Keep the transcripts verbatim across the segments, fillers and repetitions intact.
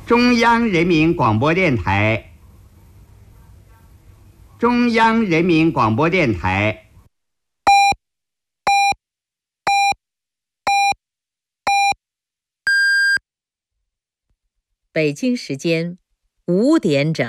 中央人民广播电台，中央人民广播电台。 北京时间五点整。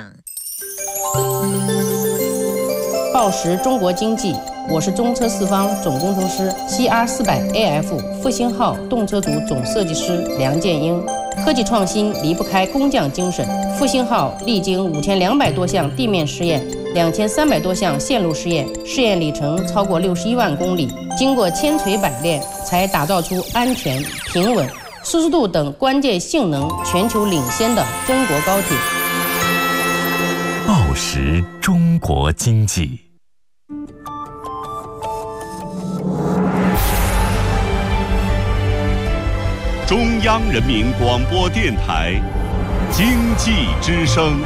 报时中国经济，我是中车四方总工程师 C R 四百 A F 复兴号动车组总设计师梁建英。科技创新离不开工匠精神。复兴号历经五千两百多项地面试验，两千三百多项线路试验，试验里程超过六十一万公里，经过千锤百炼，才打造出安全、平稳、舒适度等关键性能全球领先的中国高铁。 报时中国经济。 中央人民广播电台经济之声。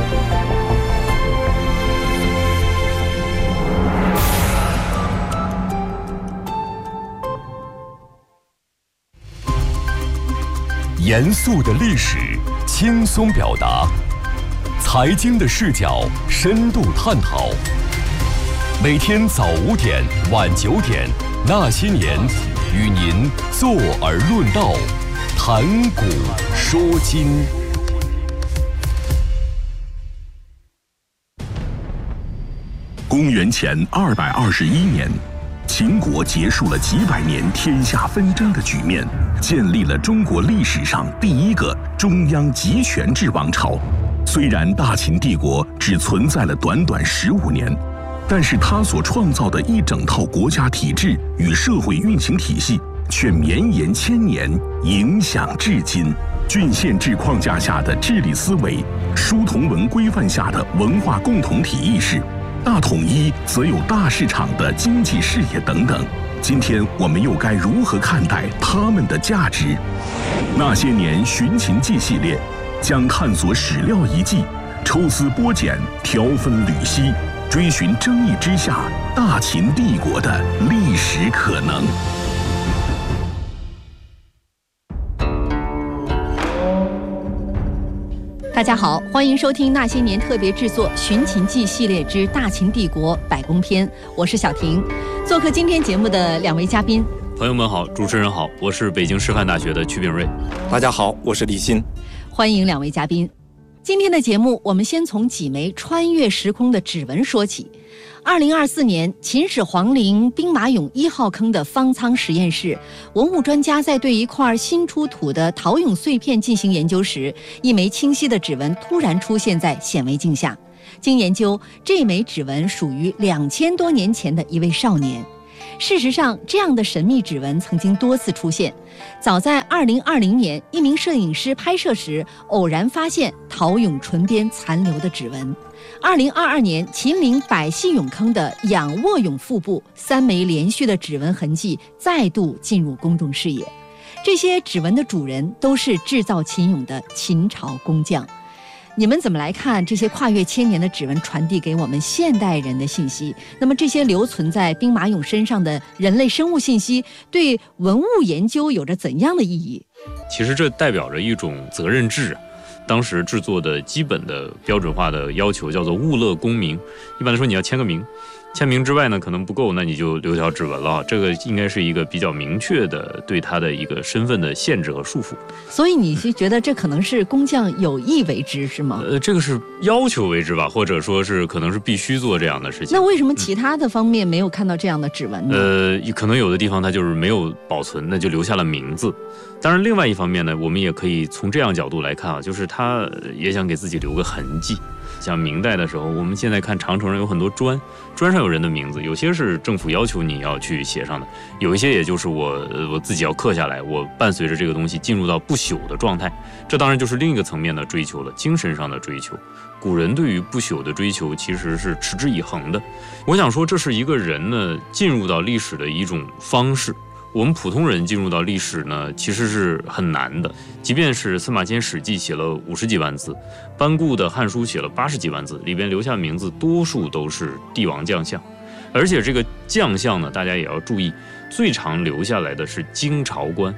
严肃的历史，轻松表达；财经的视角，深度探讨。每天早五点、晚九点，那些年，与您坐而论道，谈古说今。 公元前二百二十一年，秦国结束了几百年天下纷争的局面，建立了中国历史上第一个中央集权制王朝。虽然大秦帝国只存在了短短十五年，但是他所创造的一整套国家体制与社会运行体系却绵延千年，影响至今。郡县制框架下的治理思维，书同文规范下的文化共同体意识，大统一则有大市场的经济视野等等。今天我们又该如何看待他们的价值？那些年寻秦记系列将探索史料遗迹，抽丝剥茧，挑分缕析，追寻争议之下大秦帝国的历史可能。 大家好，欢迎收听那些年特别制作《寻秦记》系列之大秦帝国百宫篇，我是小婷。做客今天节目的两位嘉宾， 朋友们好，主持人好，我是北京师范大学的曲炳瑞。 大家好，我是李欣。 欢迎两位嘉宾。今天的节目，我们先从几枚穿越时空的指纹说起。二零二四年，秦始皇陵兵马俑一号坑的方舱实验室，文物专家在对一块新出土的陶俑碎片进行研究时，一枚清晰的指纹突然出现在显微镜下。经研究，这枚指纹属于两千多年前的一位少年。事实上，这样的神秘指纹曾经多次出现。早在二零二零年，一名摄影师拍摄时偶然发现陶俑唇边残留的指纹。二零二二年，秦岭百戏俑坑的仰卧俑腹部三枚连续的指纹痕迹再度进入公众视野。这些指纹的主人都是制造秦俑的秦朝工匠。你们怎么来看这些跨越千年的指纹传递给我们现代人的信息？那么这些留存在兵马俑身上的人类生物信息，对文物研究有着怎样的意义？ 其实这代表着一种责任制，当时制作的基本的标准化的要求叫做物勒公名。一般来说，你要签个名。签名之外呢，可能不够，那你就留条指纹了。这个应该是一个比较明确的对他的一个身份的限制和束缚。 所以你是觉得这可能是工匠有意为之，是吗？ 呃，这个是要求为之吧，或者说是可能是必须做这样的事情。 那为什么其他的方面没有看到这样的指纹呢？ 呃，可能有的地方它就是没有保存，那就留下了名字。当然，另外一方面呢，我们也可以从这样角度来看啊，就是他也想给自己留个痕迹。像明代的时候，我们现在看长城上有很多砖，砖上有人的名字，有些是政府要求你要去写上的，有一些也就是我我自己要刻下来，我伴随着这个东西进入到不朽的状态，这当然就是另一个层面的追求了，精神上的追求。古人对于不朽的追求其实是持之以恒的。我想说，这是一个人呢进入到历史的一种方式。我们普通人进入到历史呢，其实是很难的。即便是司马迁《史记》写了五十几万字，班固的《汉书》写了八十几万字，里边留下名字多数都是帝王将相，而且这个将相呢，大家也要注意，最常留下来的是京朝官。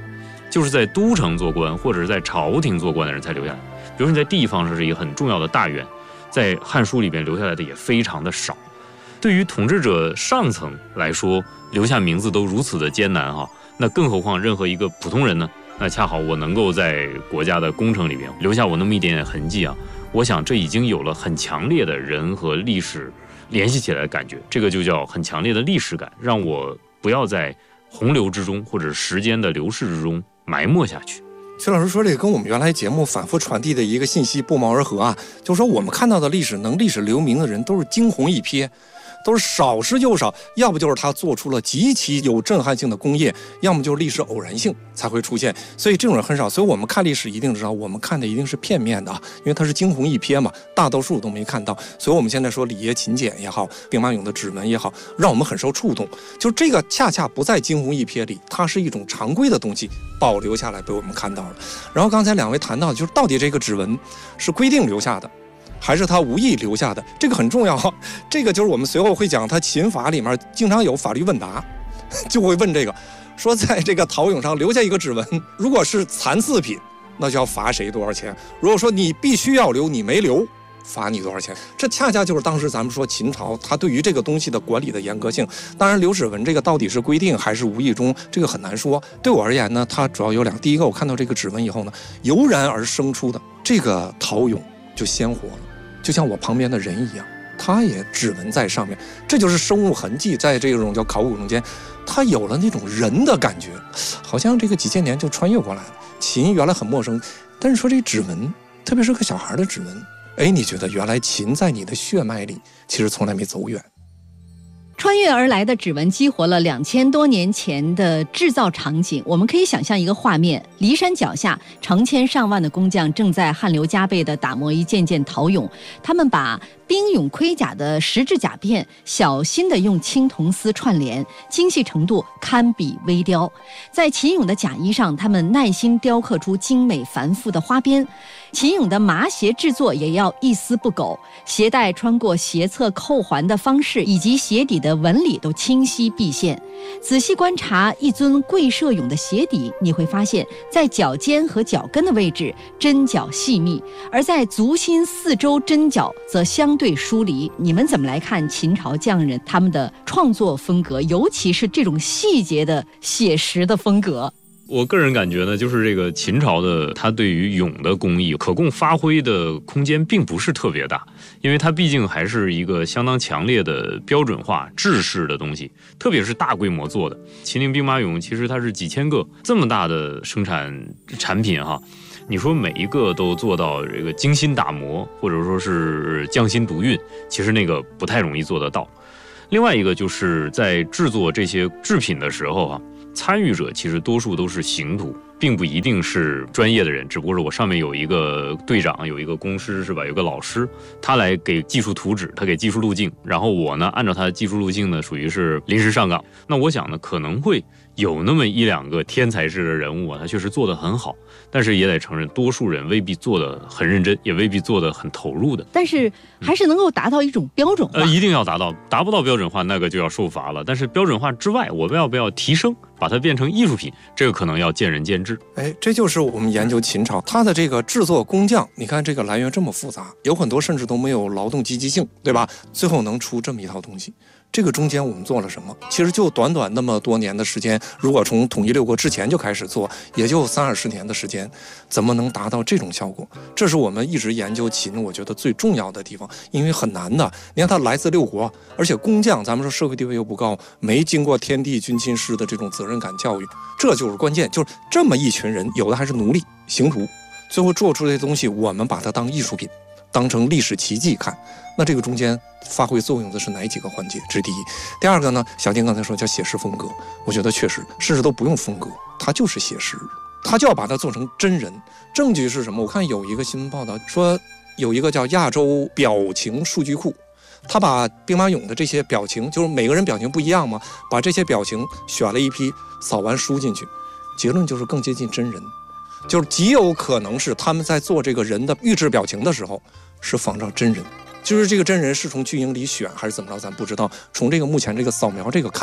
就是在都城做官或者是在朝廷做官的人才留下来。比如说你在地方上是一个很重要的大员，在《汉书》里边留下来的也非常的少。对于统治者上层来说，留下名字都如此的艰难哈，那更何况任何一个普通人呢？那恰好我能够在国家的工程里边留下我那么一点点痕迹啊，我想这已经有了很强烈的人和历史联系起来的感觉，这个就叫很强烈的历史感，让我不要在洪流之中或者时间的流逝之中埋没下去。 薛老师说这个跟我们原来节目反复传递的一个信息不谋而合啊，就是说我们看到的历史能历史留名的人都是惊鸿一瞥，都是少之又少，要不就是他做出了极其有震撼性的功业，要么就是历史偶然性才会出现，所以这种人很少。所以我们看历史一定知道，我们看的一定是片面的，因为它是惊鸿一瞥嘛，大多数都没看到。所以我们现在说李爷勤俭也好，兵马俑的指纹也好，让我们很受触动。就这个恰恰不在惊鸿一瞥里，它是一种常规的东西保留下来被我们看到了。然后刚才两位谈到的就是到底这个指纹是规定留下的还是他无意留下的，这个很重要。这个就是我们随后会讲，他秦法里面经常有法律问答，就会问这个，说在这个陶俑上留下一个指纹，如果是残次品，那就要罚谁多少钱？如果说你必须要留，你没留，罚你多少钱？这恰恰就是当时咱们说秦朝他对于这个东西的管理的严格性。当然留指纹这个到底是规定还是无意中，这个很难说。对我而言呢，它主要有两个，第一个，我看到这个指纹以后呢，油然而生出的这个陶俑就鲜活了，就像我旁边的人一样，他也指纹在上面，这就是生物痕迹，在这种叫考古中间，他有了那种人的感觉，好像这个几千年就穿越过来了。秦原来很陌生，但是说这指纹，特别是个小孩的指纹，哎，你觉得原来秦在你的血脉里其实从来没走远。 穿越而来的指纹激活了两千多年前的制造场景，我们可以想象一个画面：骊山脚下，成千上万的工匠正在汗流浃背地打磨一件件陶俑，他们把兵俑盔甲的实质甲片小心地用青铜丝串联，精细程度堪比微雕。在秦俑的甲衣上，他们耐心雕刻出精美繁复的花边。秦俑的麻鞋制作也要一丝不苟，鞋带穿过鞋侧扣环的方式以及鞋底的纹理都清晰毕现。仔细观察一尊跪射俑的鞋底，你会发现在脚尖和脚跟的位置针脚细密，而在足心四周针脚则相对疏离。你们怎么来看秦朝匠人他们的创作风格，尤其是这种细节的写实的风格？ 我个人感觉呢，就是这个秦朝的它对于俑的工艺可供发挥的空间并不是特别大，因为它毕竟还是一个相当强烈的标准化制式的东西，特别是大规模做的秦陵兵马俑，其实它是几千个这么大的生产产品哈。你说每一个都做到这个精心打磨，或者说是匠心独运，其实那个不太容易做得到。另外一个就是在制作这些制品的时候啊，参与者其实多数都是刑徒，并不一定是专业的人，只不过是我上面有一个队长，有一个工师是吧，有个老师，他来给技术图纸，他给技术路径，然后我呢按照他的技术路径呢属于是临时上岗。那我想呢可能会有那么一两个天才式的人物啊，他确实做得很好，但是也得承认多数人未必做得很认真，也未必做得很投入的， 但是还是能够达到一种标准化。 呃，一定要达到，达不到标准化那个就要受罚了。但是标准化之外，我们要不要提升，把它变成艺术品，这个可能要见仁见智。 哎，这就是我们研究秦朝，它的这个制作工匠，你看这个来源这么复杂，有很多甚至都没有劳动积极性，对吧？最后能出这么一套东西，这个中间我们做了什么？其实就短短那么多年的时间，如果从统一六国之前就开始做，也就三二十年的时间，怎么能达到这种效果？这是我们一直研究秦，我觉得最重要的地方，因为很难的。你看他来自六国，而且工匠，咱们说社会地位又不高，没经过天地君亲师的这种责任感教育，这就是关键。就是这么一群人，有的还是奴隶、刑徒，最后做出这些东西，我们把它当艺术品，当成历史奇迹看。那这个中间发挥作用的是哪几个环节？这是第一。第二个呢，小丁刚才说叫写实风格，我觉得确实，甚至都不用风格，它就是写实，它就要把它做成真人。证据是什么？我看有一个新闻报道说，有一个叫亚洲表情数据库，他把兵马俑的这些表情，就是每个人表情不一样嘛，把这些表情选了一批，扫完输进去，结论就是更接近真人。就是极有可能是他们在做这个人的预制表情的时候是仿照真人，就是这个真人是从巨婴里选还是怎么着咱不知道，从这个目前这个扫描这个看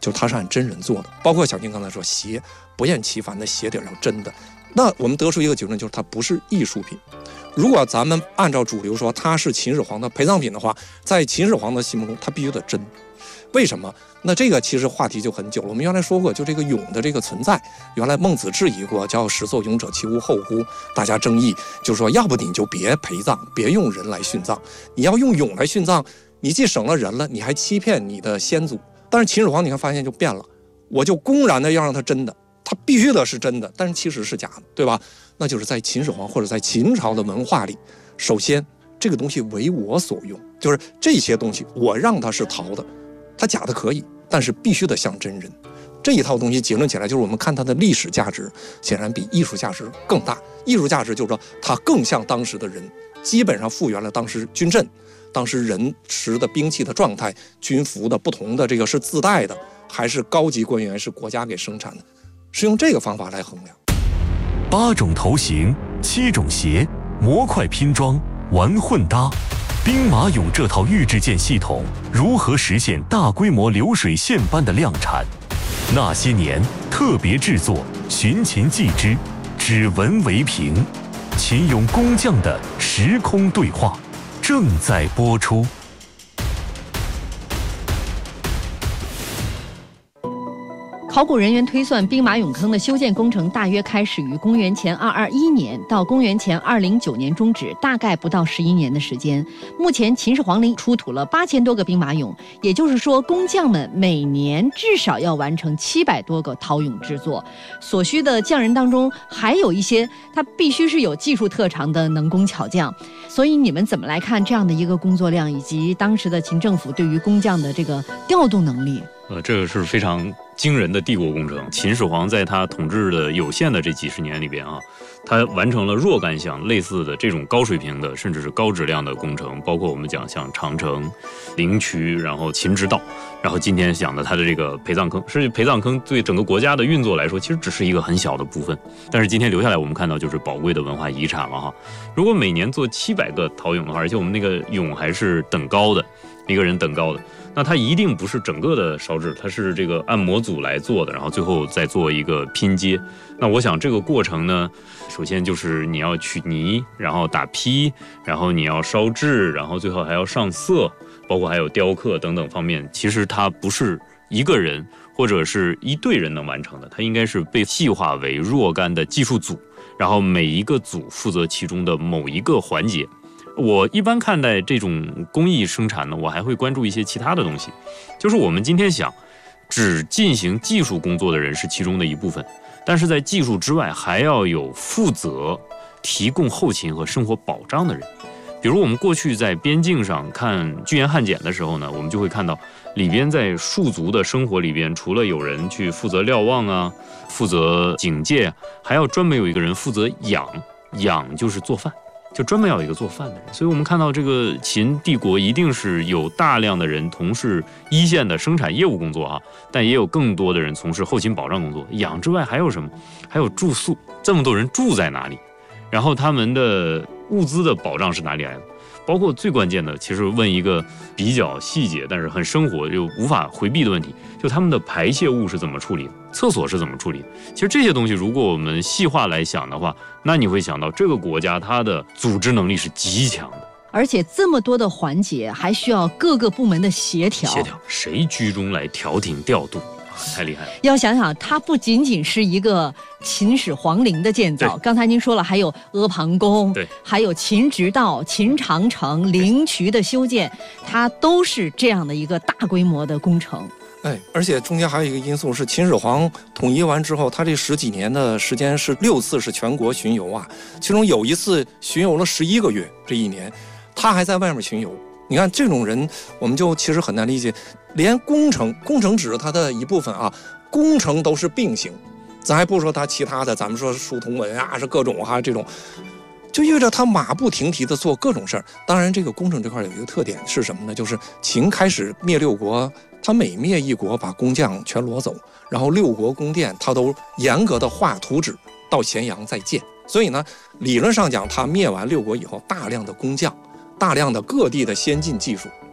就是它是按真人做的。包括小金刚才说鞋不厌其烦的鞋底要真的，那我们得出一个结论，就是它不是艺术品。如果咱们按照主流说它是秦始皇的陪葬品的话，在秦始皇的心目中它必须得真。为什么？那这个其实话题就很久了。我们原来说过，就这个俑的这个存在，原来孟子质疑过，叫始作俑者其无后乎？大家争议，就说要不你就别陪葬，别用人来殉葬。你要用俑来殉葬，你既省了人了，你还欺骗你的先祖。但是秦始皇你看发现就变了，我就公然的要让它真的，它必须得是真的，但是其实是假的，对吧？那就是在秦始皇或者在秦朝的文化里，首先这个东西为我所用，就是这些东西我让它是陶的，它假的可以，但是必须得像真人。这一套东西结论起来，就是我们看它的历史价值显然比艺术价值更大。艺术价值就是说它更像当时的人，基本上复原了当时军阵、当时人持的兵器的状态、军服的不同的这个是自带的还是高级官员是国家给生产的，是用这个方法来衡量。 八种头型，七种鞋，模块拼装，玩混搭。兵马俑这套预制件系统如何实现大规模流水线般的量产？那些年特别制作，寻秦记之，只闻为凭。秦俑工匠的时空对话正在播出。 考古人员推算，兵马俑坑的修建工程大约开始于公元前二二一年到公元前二零九年终止，大概不到十一年的时间。目前秦始皇陵出土了八千多个兵马俑，也就是说，工匠们每年至少要完成七百多个陶俑制作。所需的匠人当中，还有一些他必须是有技术特长的能工巧匠。所以你们怎么来看这样的一个工作量，以及当时的秦政府对于工匠的这个调动能力？ 呃，这个是非常惊人的帝国工程。秦始皇在他统治的有限的这几十年里边啊，他完成了若干项类似的这种高水平的，甚至是高质量的工程，包括我们讲像长城、灵渠，然后秦直道，然后今天讲的他的这个陪葬坑。实际陪葬坑对整个国家的运作来说，其实只是一个很小的部分，但是今天留下来我们看到就是宝贵的文化遗产了哈。如果每年做七百个陶俑的话，而且我们那个俑还是等高的，一个人等高的，那它一定不是整个的烧制，它是这个按模组来做的，然后最后再做一个拼接。那我想这个过程呢，首先就是你要取泥，然后打坯，然后你要烧制，然后最后还要上色，包括还有雕刻等等方面。其实它不是一个人或者是一队人能完成的，它应该是被细化为若干的技术组，然后每一个组负责其中的某一个环节。我一般看待这种工艺生产呢，我还会关注一些其他的东西，就是我们今天想只进行技术工作的人是其中的一部分，但是在技术之外还要有负责提供后勤和生活保障的人。比如我们过去在边境上看居延汉简的时候呢，我们就会看到里边在戍卒的生活里边，除了有人去负责瞭望啊，负责警戒，还要专门有一个人负责养，养就是做饭，就专门要有一个做饭的人。所以我们看到这个秦帝国一定是有大量的人从事一线的生产业务工作啊，但也有更多的人从事后勤保障工作。养之外还有什么？还有住宿，这么多人住在哪里？然后他们的物资的保障是哪里来的？包括最关键的，其实问一个比较细节但是很生活又无法回避的问题，就他们的排泄物是怎么处理的，厕所是怎么处理的。其实这些东西如果我们细化来想的话，那你会想到这个国家它的组织能力是极强的， 而且这么多的环节还需要各个部门的协调。 协调谁居中来调停调度，太厉害了。 要想想，它不仅仅是一个秦始皇陵的建造，刚才您说了，还有阿房宫， 对， 还有秦直道、秦长城、灵渠的修建，它都是这样的一个大规模的工程。 哎，而且中间还有一个因素是，秦始皇统一完之后，他这十几年的时间是六次是全国巡游啊，其中有一次巡游了十一个月，这一年他还在外面巡游。你看这种人，我们就其实很难理解，连工程工程只是他的一部分啊，工程都是并行，咱还不说他其他的，咱们说书同文啊，是各种啊这种，就意味着他马不停蹄的做各种事儿。当然，这个工程这块有一个特点是什么呢？就是秦开始灭六国，他每灭一国，把工匠全掳走，然后六国宫殿他都严格的画图纸，到咸阳再建。所以呢，理论上讲，他灭完六国以后，大量的工匠。大量的各地的先进技术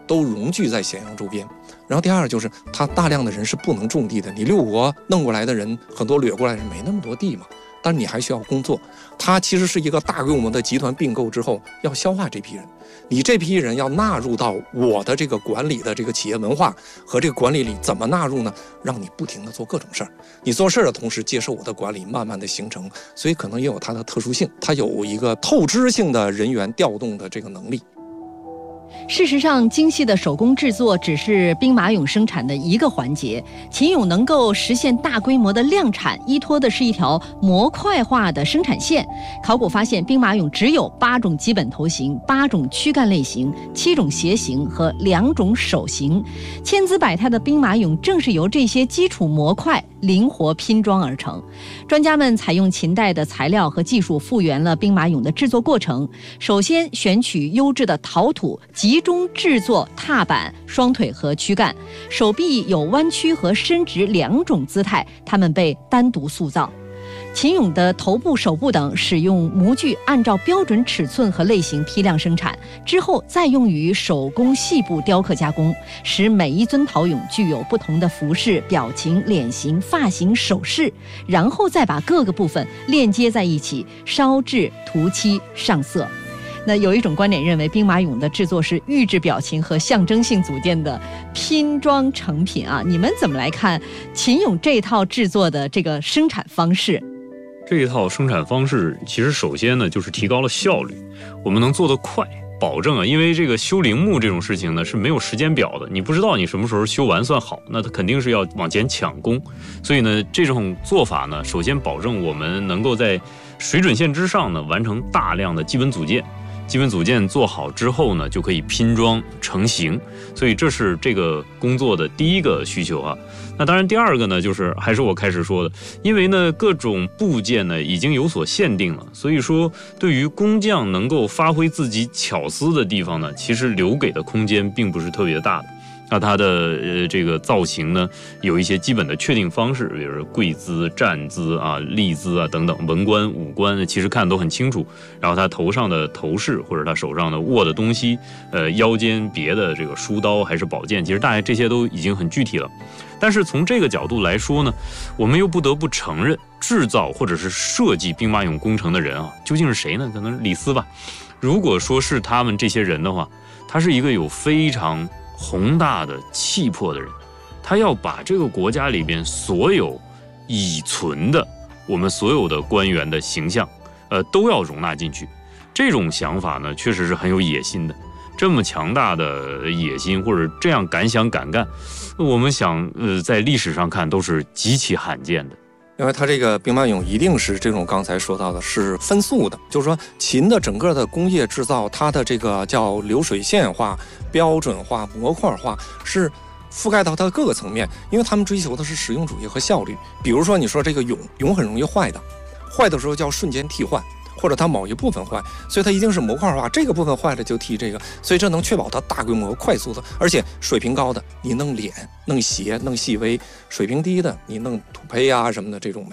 都容聚在咸阳周边。然后第二就是他大量的人是不能种地的，你六国弄过来的人，很多掠过来的人没那么多地嘛，但是你还需要工作。它其实是一个大规模的集团并购之后要消化这批人，你这批人要纳入到我的这个管理的这个企业文化和这个管理里，怎么纳入呢？让你不停的做各种事儿，你做事儿的同时接受我的管理，慢慢的形成，所以可能也有它的特殊性，它有一个透支性的人员调动的这个能力。 事实上，精细的手工制作只是兵马俑生产的一个环节。秦俑能够实现大规模的量产，依托的是一条模块化的生产线。考古发现，兵马俑只有八种基本头型、八种躯干类型、七种鞋型和两种手型。千姿百态的兵马俑正是由这些基础模块灵活拼装而成。专家们采用秦代的材料和技术，复原了兵马俑的制作过程。首先选取优质的陶土，集中制作踏板、双腿和躯干，手臂有弯曲和伸直两种姿态，它们被单独塑造。秦俑的头部、手部等使用模具按照标准尺寸和类型批量生产，之后再用于手工细部雕刻加工，使每一尊陶俑具有不同的服饰、表情、脸型、发型、手势，然后再把各个部分链接在一起，烧制、涂漆、上色。那有一种观点认为，兵马俑的制作是预制表情和象征性组件的拼装成品啊，你们怎么来看秦俑这套制作的这个生产方式？ 这一套生产方式其实首先呢就是提高了效率，我们能做得快，保证啊，因为这个修陵墓这种事情呢是没有时间表的，你不知道你什么时候修完算好，那它肯定是要往前抢工，所以呢这种做法呢，首先保证我们能够在水准线之上呢完成大量的基本组件。基本组件做好之后呢，就可以拼装成型，所以这是这个工作的第一个需求啊。那当然，第二个呢，就是还是我开始说的，因为呢各种部件呢已经有所限定了，所以说对于工匠能够发挥自己巧思的地方呢，其实留给的空间并不是特别大的。那它的呃这个造型呢，有一些基本的确定方式，比如说跪姿、站姿啊、立姿啊等等，文官、武官其实看都很清楚。然后他头上的头饰或者他手上的握的东西，呃腰间别的这个书刀还是宝剑，其实大概这些都已经很具体了。但是从这个角度来说呢，我们又不得不承认，制造或者是设计兵马俑工程的人啊，究竟是谁呢？可能是李斯吧。如果说是他们这些人的话，他是一个有非常宏大的气魄的人，他要把这个国家里边所有已存的我们所有的官员的形象，呃，都要容纳进去。这种想法呢，确实是很有野心的。这么强大的野心，或者这样敢想敢干，我们想，呃，在历史上看都是极其罕见的。 因为它这个兵马俑一定是这种刚才说到的是分速的，就是说秦的整个的工业制造，它的这个叫流水线化、标准化、模块化，是覆盖到它的各个层面，因为他们追求的是实用主义和效率。比如说你说这个俑俑很容易坏的，坏的时候叫瞬间替换，或者它某一部分坏，所以它一定是模块化，这个部分坏了就替这个，所以这能确保它大规模快速的，而且水平高的你弄脸、弄鞋、弄细微，水平低的你弄土坯啊什么的这种呗。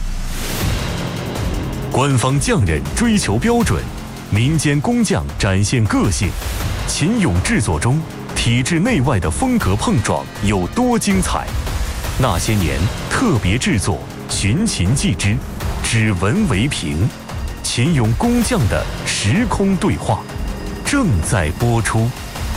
官方匠人追求标准，民间工匠展现个性，秦俑制作中体制内外的风格碰撞有多精彩？那些年特别制作，寻秦记之，只闻为凭。秦俑工匠的时空对话正在播出。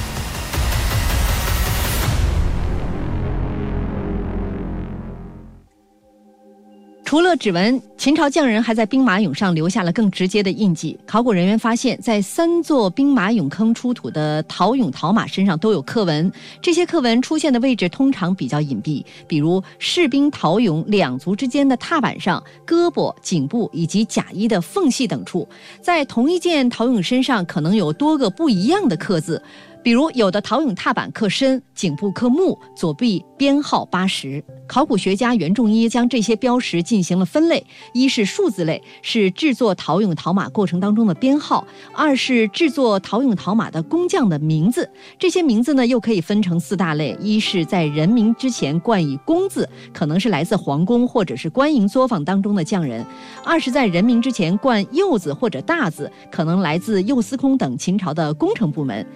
除了指纹，秦朝匠人还在兵马俑上留下了更直接的印记。考古人员发现，在三座兵马俑坑出土的陶俑陶马身上都有刻纹，这些刻纹出现的位置通常比较隐蔽，比如士兵陶俑两足之间的踏板上、胳膊、颈部以及甲衣的缝隙等处。在同一件陶俑身上可能有多个不一样的刻字，比如有的陶俑踏板刻身，颈部刻木，左臂编号八十。考古学家袁仲一将这些标识进行了分类：一是数字类，是制作陶俑陶马过程当中的编号；二是制作陶俑陶马的工匠的名字。这些名字呢，又可以分成四大类：一是在人名之前冠以公字，可能是来自皇宫或者是官营作坊当中的匠人；二是在人名之前冠右字或者大字，可能来自右司空等秦朝的工程部门；三是在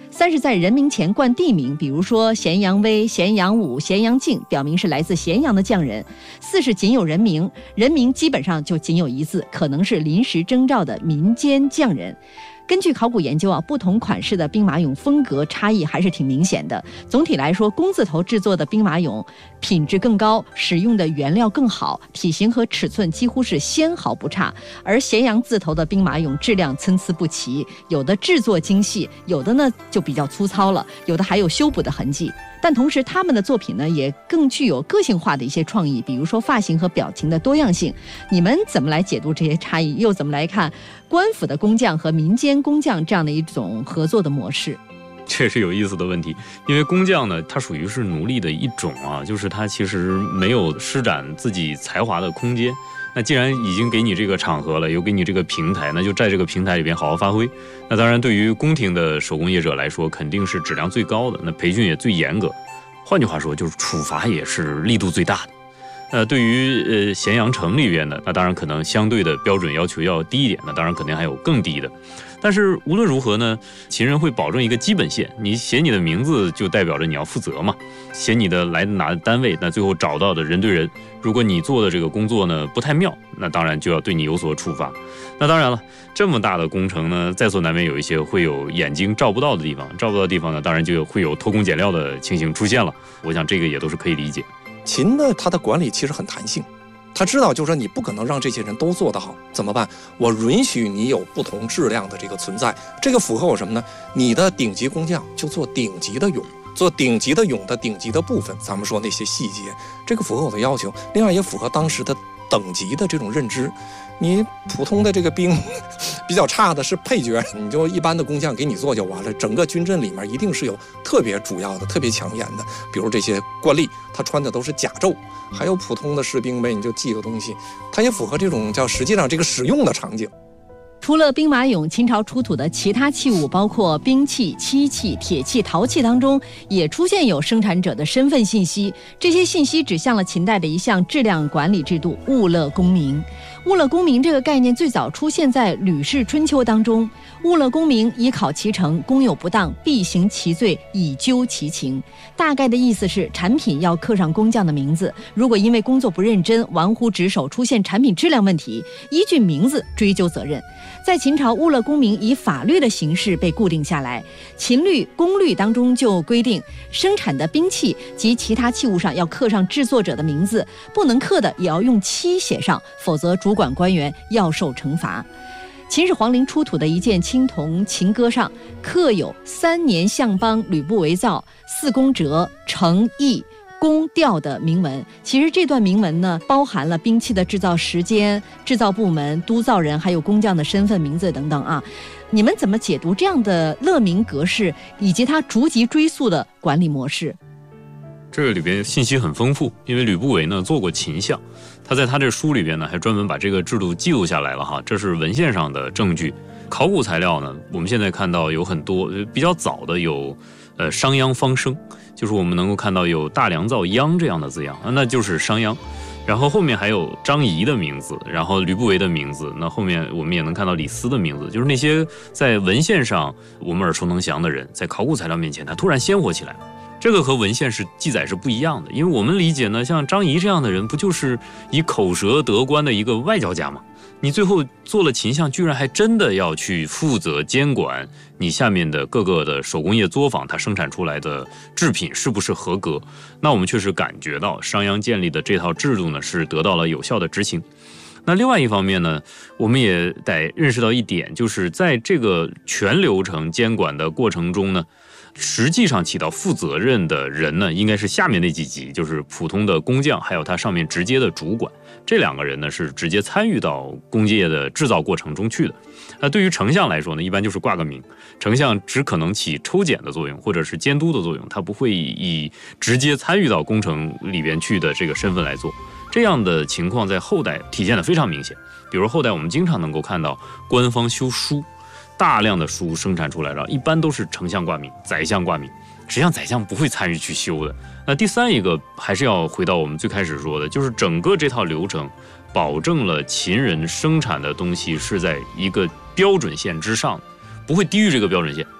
在人名前冠地名，比如说咸阳威、咸阳武、咸阳靖，表明是来自咸阳的匠人。四是仅有人名，人名基本上就仅有一字，可能是临时征召的民间匠人。根据考古研究啊，不同款式的兵马俑风格差异还是挺明显的。总体来说，工字头制作的兵马俑品质更高，使用的原料更好，体型和尺寸几乎是纤毫不差。而咸阳字头的兵马俑质量参差不齐，有的制作精细，有的呢就比较粗糙了，有的还有修补的痕迹。但同时他们的作品呢也更具有个性化的一些创意，比如说发型和表情的多样性。你们怎么来解读这些差异，又怎么来看官府的工匠和民间工匠这样的一种合作的模式？ 这是有意思的问题，因为工匠呢，它属于是奴隶的一种啊，就是他其实没有施展自己才华的空间。那既然已经给你这个场合了，有给你这个平台，那就在这个平台里边好好发挥。那当然，对于宫廷的手工业者来说，肯定是质量最高的，那培训也最严格。换句话说，就是处罚也是力度最大的。呃，对于呃咸阳城里边的，那当然可能相对的标准要求要低一点，那当然肯定还有更低的。但是无论如何呢，秦人会保证一个基本线，你写你的名字就代表着你要负责嘛，写你的来哪的单位，那最后找到的人对人，如果你做的这个工作呢不太妙，那当然就要对你有所处罚。那当然了，这么大的工程呢，在所难免有一些会有眼睛照不到的地方，照不到的地方呢，当然就会有偷工减料的情形出现了。我想这个也都是可以理解。 秦的他的管理其实很弹性，他知道就是说你不可能让这些人都做得好，怎么办？我允许你有不同质量的这个存在，这个符合我什么呢？你的顶级工匠就做顶级的俑，做顶级的俑的顶级的部分，咱们说那些细节，这个符合我的要求，另外也符合当时的等级的这种认知。你普通的这个兵比较差的是配角，你就一般的工匠给你做就完了。整个军阵里面一定是有特别主要的、特别抢眼的，比如这些官吏，他穿的都是甲胄，还有普通的士兵呗，你就记个东西，它也符合这种叫实际上这个使用的场景。 除了兵马俑，清朝出土的其他器物，包括兵器、漆器、铁器、陶器当中，也出现有生产者的身份信息。这些信息指向了秦代的一项质量管理制度——物勒功名。物勒功名这个概念最早出现在《吕氏春秋》当中。物勒功名，以考其成，功有不当，必行其罪，以究其情。大概的意思是，产品要刻上工匠的名字，如果因为工作不认真、玩忽职守，出现产品质量问题，依据名字追究责任。在秦朝，物勒功名以法律的形式被固定下来。秦律、公律当中就规定，生产的兵器及其他器物上要刻上制作者的名字，不能刻的也要用漆写上，否则主管官员要受惩罚。秦始皇陵出土的一件青铜琴歌上刻有三年相邦吕不韦造，四公折成义宫调的铭文。其实这段铭文呢，包含了兵器的制造时间、制造部门、督造人还有工匠的身份、名字等等啊。你们怎么解读这样的勒名格式以及它逐级追溯的管理模式？ 这个里边信息很丰富，因为吕不韦呢做过秦相，他在他这书里边呢还专门把这个制度记录下来了哈，这是文献上的证据。考古材料呢，我们现在看到有很多比较早的有呃商鞅方声，就是我们能够看到有大良造鞅这样的字样，那就是商鞅。然后后面还有张仪的名字，然后吕不韦的名字，那后面我们也能看到李斯的名字，就是那些在文献上我们耳熟能详的人，在考古材料面前他突然鲜活起来了。这个和文献是记载是不一样的，因为我们理解呢，像张仪这样的人，不就是以口舌得官的一个外交家吗？你最后做了秦相，居然还真的要去负责监管你下面的各个的手工业作坊，它生产出来的制品是不是合格？那我们确实感觉到商鞅建立的这套制度呢，是得到了有效的执行。那另外一方面呢，我们也得认识到一点，就是在这个全流程监管的过程中呢，实际上起到负责任的人呢，应该是下面那几级，就是普通的工匠，还有他上面直接的主管，这两个人呢是直接参与到工业的制造过程中去的。那对于丞相来说呢，一般就是挂个名，丞相只可能起抽检的作用，或者是监督的作用，他不会以直接参与到工程里边去的这个身份来做。这样的情况在后代体现得非常明显，比如后代我们经常能够看到官方修书，大量的书生产出来了，一般都是丞相挂名、宰相挂名，实际上宰相不会参与去修的。那第三一个还是要回到我们最开始说的，就是整个这套流程保证了秦人生产的东西是在一个标准线之上，不会低于这个标准线。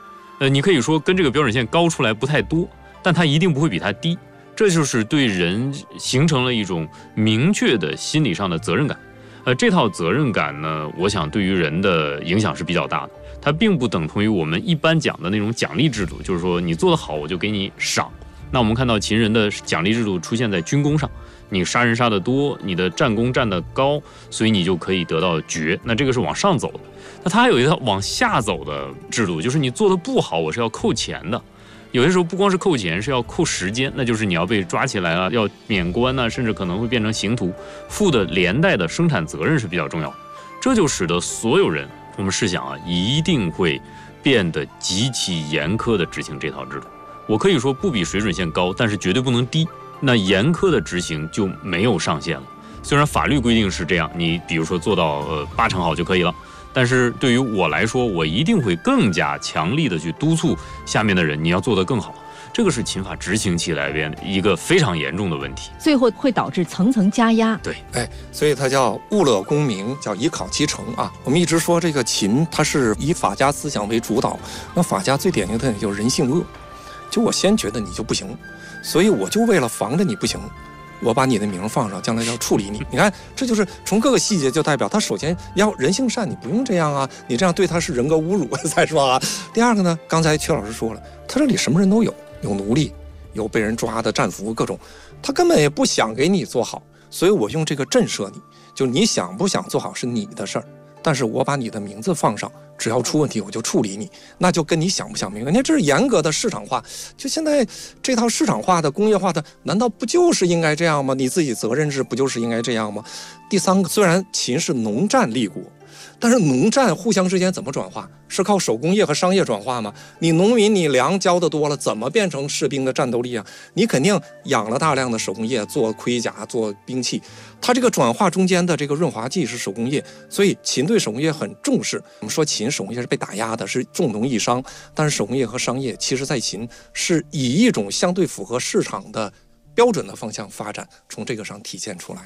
呃，你可以说跟这个标准线高出来不太多，但它一定不会比它低。这就是对人形成了一种明确的心理上的责任感。呃，这套责任感呢，我想对于人的影响是比较大的。它并不等同于我们一般讲的那种奖励制度，就是说你做得好我就给你赏。那我们看到秦人的奖励制度出现在军功上，你杀人杀得多，你的战功站得高，所以你就可以得到爵。那这个是往上走的。那它还有一套往下走的制度，就是你做得不好，我是要扣钱的。有些时候不光是扣钱，是要扣时间，那就是你要被抓起来啊，要免官啊，甚至可能会变成刑徒，负的连带的生产责任是比较重要的。这就使得所有人，我们试想啊，一定会变得极其严苛的执行这套制度。我可以说不比水准线高，但是绝对不能低。那严苛的执行就没有上限了。虽然法律规定是这样，你比如说做到呃八成好就可以了。但是对于我来说，我一定会更加强力的去督促下面的人，你要做得更好。这个是秦法执行起来边一个非常严重的问题， 最后会导致层层加压。 对， 哎，所以它叫物乐功名，叫以考其成啊。我们一直说这个秦，它是以法家思想为主导，那法家最典型的特点就是人性恶，就我先觉得你就不行，所以我就为了防着你不行，我把你的名放上，将来要处理你。你看，这就是从各个细节就代表他首先要人性善，你不用这样啊，你这样对他是人格侮辱。再说啊，第二个呢，刚才阙老师说了，他这里什么人都有，有奴隶，有被人抓的战俘，各种，他根本也不想给你做好，所以我用这个震慑你，就你想不想做好是你的事儿，但是我把你的名字放上，只要出问题我就处理你，那就跟你想不想明白。你看这是严格的市场化，就现在这套市场化的工业化的，难道不就是应该这样吗？你自己责任制不就是应该这样吗？第三个，虽然秦是农战立国，但是农战互相之间怎么转化？是靠手工业和商业转化吗？你农民你粮交的多了，怎么变成士兵的战斗力啊？你肯定养了大量的手工业，做盔甲，做兵器。它这个转化中间的这个润滑剂是手工业，所以秦对手工业很重视。我们说秦手工业是被打压的，是重农抑商，但是手工业和商业其实在秦是以一种相对符合市场的标准的方向发展，从这个上体现出来。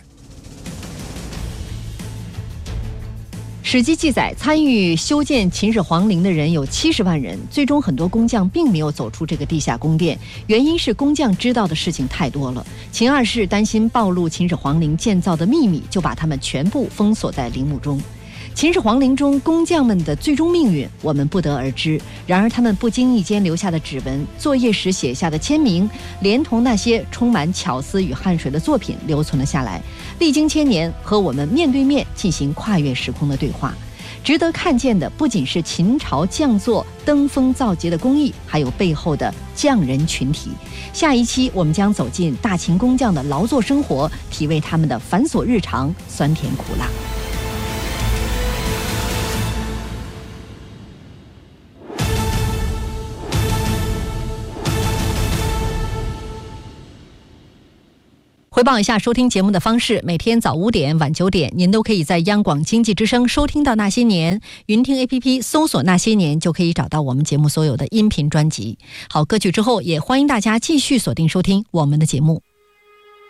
史记记载，参与修建秦始皇陵的人有七十万人，最终很多工匠并没有走出这个地下宫殿，原因是工匠知道的事情太多了。秦二世担心暴露秦始皇陵建造的秘密，就把他们全部封锁在陵墓中。秦始皇陵中工匠们的最终命运我们不得而知，然而他们不经意间留下的指纹、作业时写下的签名，连同那些充满巧思与汗水的作品留存了下来，历经千年和我们面对面进行跨越时空的对话。值得看见的不仅是秦朝匠作登峰造极的工艺，还有背后的匠人群体。下一期我们将走进大秦工匠的劳作生活，体味他们的繁琐日常、酸甜苦辣。回报一下收听节目的方式，每天早五点晚九点您都可以在央广经济之声收听到那些年，云听 A P P 搜索那些年就可以找到我们节目所有的音频专辑。好，歌曲之后也欢迎大家继续锁定收听我们的节目。